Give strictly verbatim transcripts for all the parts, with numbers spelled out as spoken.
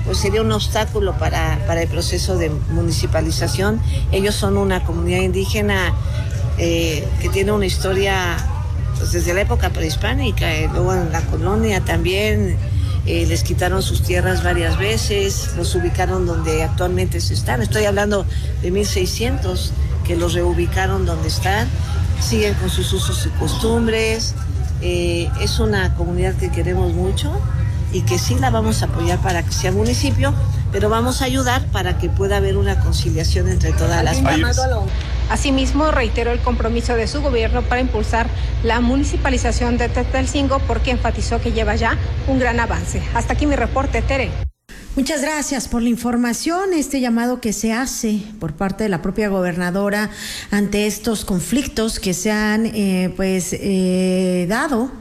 pues sería un obstáculo para, para el proceso de municipalización. Ellos son una comunidad indígena eh, que tiene una historia pues, desde la época prehispánica, eh, luego en la colonia también. Eh, les quitaron sus tierras varias veces, los ubicaron donde actualmente se están. Estoy hablando de mil seiscientos, que los reubicaron donde están, siguen con sus usos y costumbres. Eh, es una comunidad que queremos mucho y que sí la vamos a apoyar para que sea municipio, pero vamos a ayudar para que pueda haber una conciliación entre todas las partes. Asimismo, reiteró el compromiso de su gobierno para impulsar la municipalización de Tetelcingo, porque enfatizó que lleva ya un gran avance. Hasta aquí mi reporte, Tere. Muchas gracias por la información, este llamado que se hace por parte de la propia gobernadora ante estos conflictos que se han eh, pues eh, dado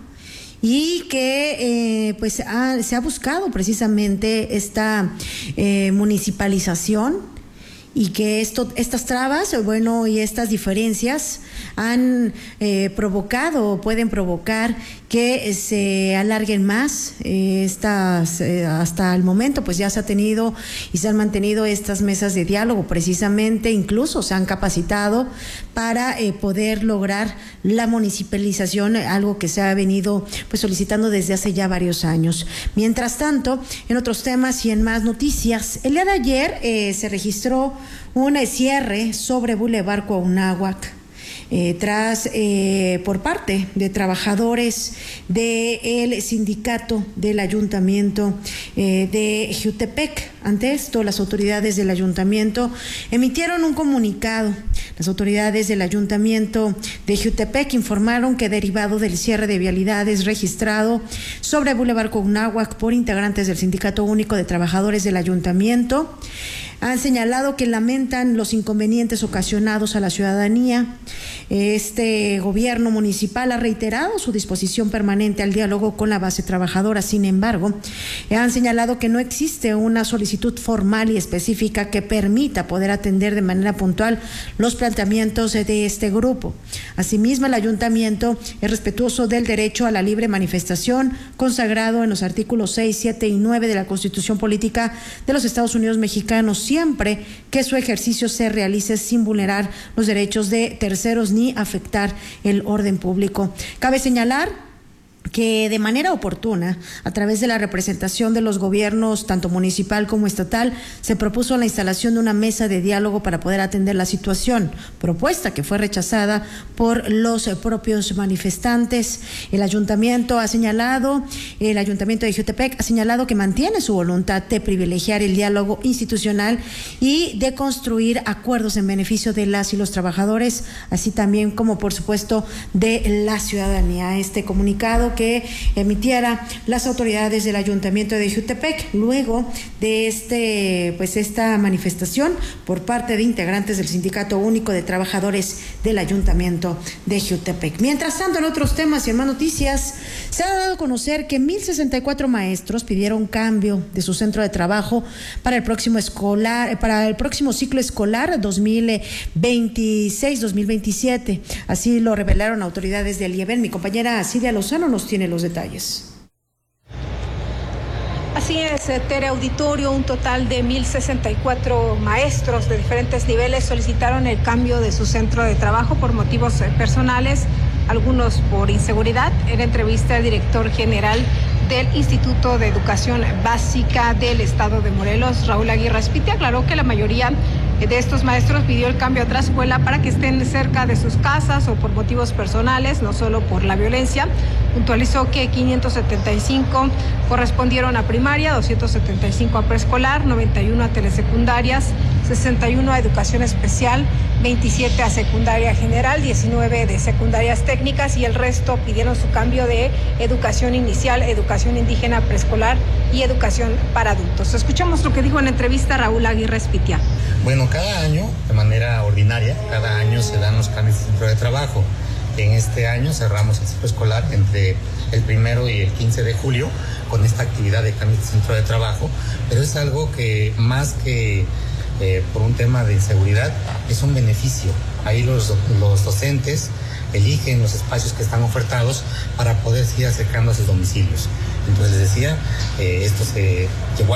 y que eh, pues ha, se ha buscado precisamente esta eh, municipalización. Y que esto, estas trabas, bueno, y estas diferencias han eh, provocado o pueden provocar que se alarguen más eh, estas, eh, hasta el momento pues ya se ha tenido y se han mantenido estas mesas de diálogo precisamente, incluso se han capacitado para eh, poder lograr la municipalización, algo que se ha venido pues solicitando desde hace ya varios años. Mientras tanto, en otros temas y en más noticias, el día de ayer eh, se registró un cierre sobre Boulevard Cuauhnáhuac. Eh, tras eh, por parte de trabajadores del sindicato del ayuntamiento eh, de Jiutepec. Ante esto, las autoridades del ayuntamiento emitieron un comunicado. Las autoridades del ayuntamiento de Jiutepec informaron que derivado del cierre de vialidades registrado sobre Boulevard Cuauhnáhuac por integrantes del Sindicato Único de Trabajadores del Ayuntamiento, han señalado que lamentan los inconvenientes ocasionados a la ciudadanía. Este gobierno municipal ha reiterado su disposición permanente al diálogo con la base trabajadora. Sin embargo, han señalado que no existe una solicitud formal y específica que permita poder atender de manera puntual los planteamientos de este grupo. Asimismo, el ayuntamiento es respetuoso del derecho a la libre manifestación consagrado en los artículos seis, siete y nueve de la Constitución Política de los Estados Unidos Mexicanos, siempre que su ejercicio se realice sin vulnerar los derechos de terceros ni afectar el orden público. Cabe señalar que de manera oportuna, a través de la representación de los gobiernos, tanto municipal como estatal, se propuso la instalación de una mesa de diálogo para poder atender la situación, propuesta que fue rechazada por los propios manifestantes. El ayuntamiento ha señalado, el ayuntamiento de Jiutepec ha señalado que mantiene su voluntad de privilegiar el diálogo institucional y de construir acuerdos en beneficio de las y los trabajadores, así también como, por supuesto, de la ciudadanía. Este comunicado que emitiera las autoridades del ayuntamiento de Jiutepec luego de este pues esta manifestación por parte de integrantes del Sindicato Único de Trabajadores del ayuntamiento de Jiutepec. Mientras tanto, en otros temas y en más noticias, se ha dado a conocer que mil sesenta y cuatro maestros pidieron cambio de su centro de trabajo para el próximo escolar para el próximo ciclo escolar dos mil veintiséis dos mil veintisiete. Así lo revelaron autoridades del IEBEN. Mi compañera Cidia Lozano nos tiene los detalles. Así es, Tere Auditorio, un total de mil sesenta y cuatro maestros de diferentes niveles solicitaron el cambio de su centro de trabajo por motivos personales, algunos por inseguridad. En entrevista, el director general del Instituto de Educación Básica del Estado de Morelos, Raúl Aguirre Espitia, aclaró que la mayoría de estos maestros pidió el cambio a otra escuela para que estén cerca de sus casas o por motivos personales, no solo por la violencia. Puntualizó que quinientos setenta y cinco correspondieron a primaria, doscientos setenta y cinco a preescolar, noventa y uno a telesecundarias, sesenta y uno a educación especial, veintisiete a secundaria general, diecinueve de secundarias técnicas y el resto pidieron su cambio de educación inicial, educación indígena preescolar y educación para adultos. Escuchamos lo que dijo en la entrevista Raúl Aguirre Espitia. Bueno, cada año, de manera ordinaria, cada año se dan los cambios de centro de trabajo. En este año cerramos el ciclo escolar entre el primero y el quince de julio con esta actividad de cambios de centro de trabajo, pero es algo que más que eh, por un tema de inseguridad es un beneficio. Ahí los, los docentes eligen los espacios que están ofertados para poder seguir acercando a sus domicilios. Entonces les decía, eh, esto se llevó a